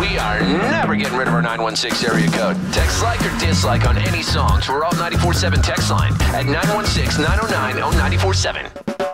we are never getting rid of our 916 area code. Text like or dislike on any songs. We're all 94.7 text line at 916-909-0947.